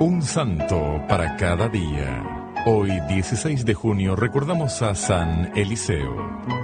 Un santo para cada día. Hoy, 16 de junio, recordamos a San Eliseo.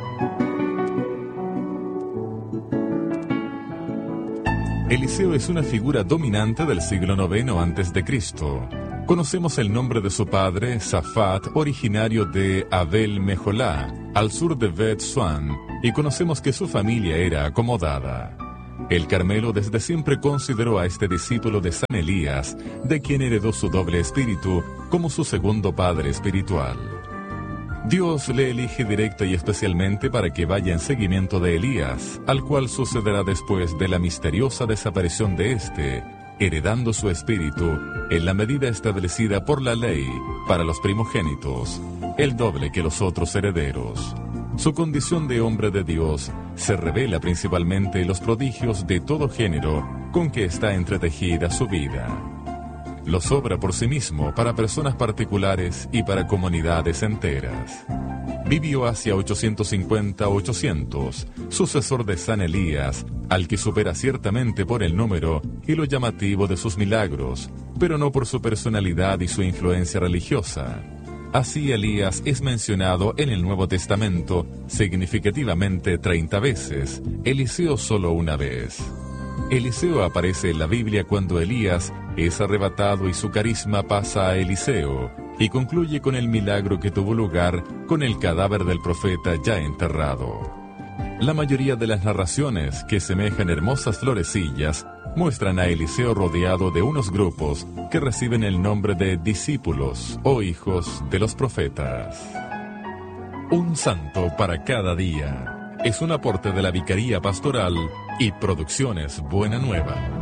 Eliseo es una figura dominante del siglo IX a.C. Conocemos el nombre de su padre, Safat, originario de Abel Mejolá, al sur de Bet Suan, y conocemos que su familia era acomodada. El Carmelo desde siempre consideró a este discípulo de San Elías, de quien heredó su doble espíritu, como su segundo padre espiritual. Dios le elige directa y especialmente para que vaya en seguimiento de Elías, al cual sucederá después de la misteriosa desaparición de éste, heredando su espíritu en la medida establecida por la ley para los primogénitos, el doble que los otros herederos. Su condición de hombre de Dios se revela principalmente en los prodigios de todo género con que está entretejida su vida. Los obra por sí mismo para personas particulares y para comunidades enteras. Vivió hacia 850-800, sucesor de San Elías, al que supera ciertamente por el número y lo llamativo de sus milagros, pero no por su personalidad y su influencia religiosa. Así Elías es mencionado en el Nuevo Testamento significativamente 30 veces, Eliseo solo una vez. Eliseo aparece en la Biblia cuando Elías es arrebatado y su carisma pasa a Eliseo, y concluye con el milagro que tuvo lugar con el cadáver del profeta ya enterrado. La mayoría de las narraciones, que semejan hermosas florecillas, muestran a Eliseo rodeado de unos grupos que reciben el nombre de discípulos o hijos de los profetas. Un santo para cada día. Es un aporte de la Vicaría Pastoral y Producciones Buena Nueva.